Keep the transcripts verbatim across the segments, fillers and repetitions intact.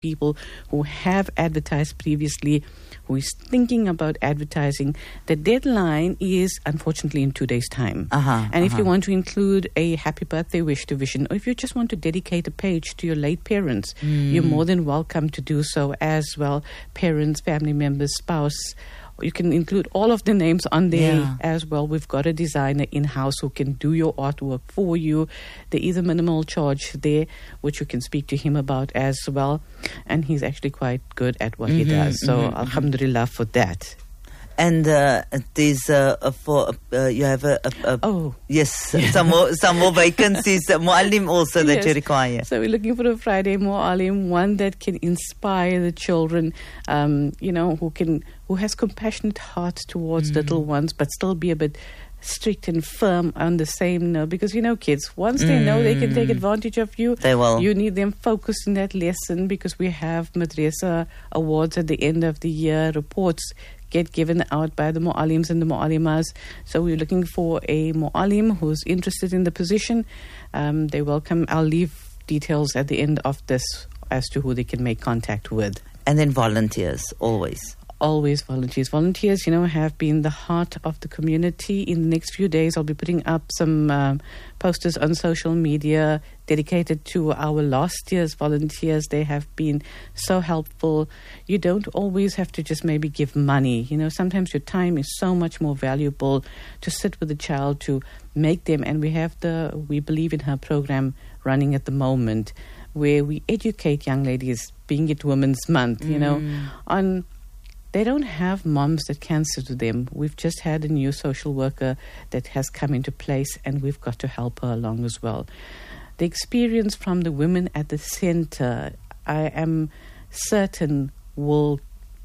people who have advertised previously, who is thinking about advertising. The deadline is unfortunately in two days' time. Uh-huh, and if uh-huh. you want to include a happy birthday wish to Vision, or if you just want to dedicate a page to your late parents, mm. you're more than welcome to do so as well. Parents, family members, spouse. You can include all of the names on there yeah. as well. We've got a designer in-house who can do your artwork for you. There is a minimal charge there, which you can speak to him about as well. And he's actually quite good at what mm-hmm, he does. So, mm-hmm, alhamdulillah for that. And uh, there's uh, a for uh, you have a, a, a oh yes yeah. some more some more vacancies uh, Muallim also that yes. you require. So we're looking for a Friday Muallim, one that can inspire the children, um, you know, who can who has compassionate hearts towards mm. little ones, but still be a bit strict and firm on the same note, because you know kids, once they mm. know they can take advantage of you, they will. You need them focused in that lesson, because we have madrasa awards at the end of the year, reports get given out by the mu'allims and the mu'allimas. So we're looking for a mu'allim who's interested in the position. Um, they welcome. I'll leave details at the end of this as to who they can make contact with. And then volunteers, always. Always volunteers. Volunteers, you know, have been the heart of the community. In the next few days, I'll be putting up some um, posters on social media dedicated to our last year's volunteers. They have been so helpful. You don't always have to just maybe give money. You know, sometimes your time is so much more valuable to sit with the child, to make them. And we have the We Believe in Her program running at the moment, where we educate young ladies, being it Women's Month, you mm. know, on... They don't have moms that cancel to them. We've just had a new social worker that has come into place, and we've got to help her along as well. The experience from the women at the center, I am certain, will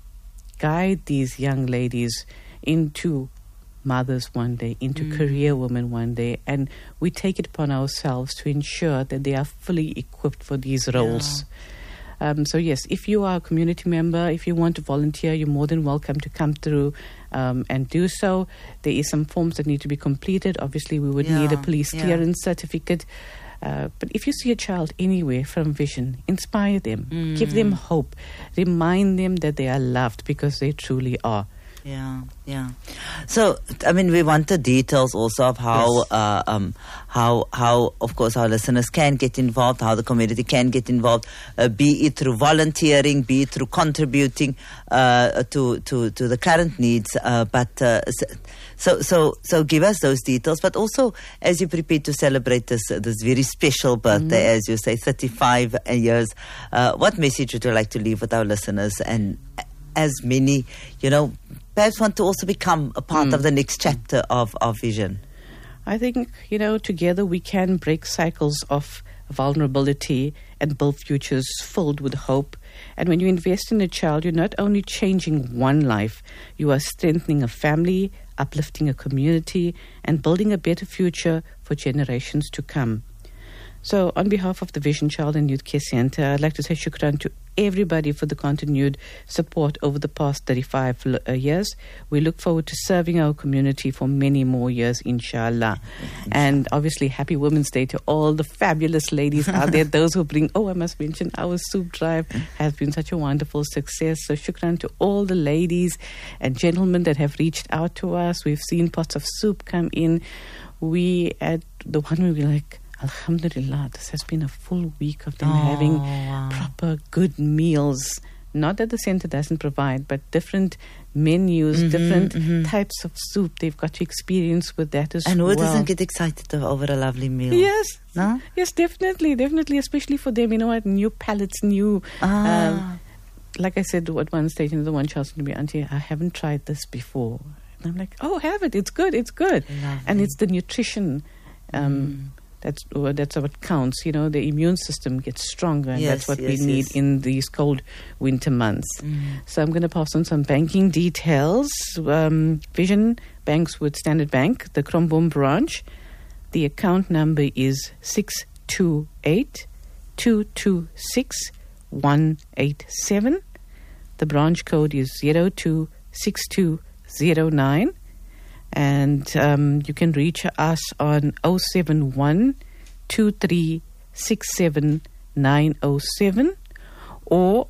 guide these young ladies into mothers one day, into mm. career women one day, and we take it upon ourselves to ensure that they are fully equipped for these roles. Yeah. Um, so yes, if you are a community member, if you want to volunteer, you're more than welcome to come through um, and do so. There is some forms that need to be completed. Obviously, we would yeah, need a police yeah. clearance certificate. Uh, but if you see a child anywhere from Vision, inspire them, mm. give them hope, remind them that they are loved, because they truly are. Yeah, yeah. So, I mean, we want the details also of how, yes. uh, um, how, how, of course, our listeners can get involved, how the community can get involved, uh, be it through volunteering, be it through contributing uh, to, to, to the current needs. Uh, but uh, so, so, so, give us those details. But also, as you prepare to celebrate this, this very special birthday, mm-hmm. as you say, thirty-five years, uh, what message would you like to leave with our listeners, and as many, you know, perhaps want to also become a part mm. of the next chapter of, of Vision? I think, you know, together we can break cycles of vulnerability and build futures filled with hope. And when you invest in a child, you're not only changing one life, you are strengthening a family, uplifting a community, and building a better future for generations to come. So on behalf of the Vision Child and Youth Care Centre, I'd like to say shukran to everybody for the continued support over the past thirty-five years. We look forward to serving our community for many more years, inshallah. inshallah. And obviously, happy Women's Day to all the fabulous ladies out there. Those who bring, oh, I must mention, our soup drive has been such a wonderful success. So shukran to all the ladies and gentlemen that have reached out to us. We've seen pots of soup come in. We, at the one where we're like, alhamdulillah, this has been a full week of them oh, having wow. proper good meals. Not that the centre doesn't provide, but different menus, mm-hmm, different mm-hmm. types of soup. They've got to experience with that as and well. And who doesn't get excited over a lovely meal? Yes. No? Yes, definitely, definitely, especially for them, you know what, new palates, new... Ah. Um, like I said at one stage, you know, the one child said to me, Auntie, I haven't tried this before. And I'm like, oh, have it. It's good, it's good. Lovely. And it's the nutrition... Um, mm. That's that's what counts. You know, the immune system gets stronger, and yes, that's what yes, we need yes. in these cold winter months. Mm. So I'm going to pass on some banking details. Um, Vision banks with Standard Bank, the Kromboom branch. The account number is six two eight, two two six, one eight seven. The branch code is zero two six two zero nine. And um, you can reach us on oh seven one, two three six seven, nine oh seven or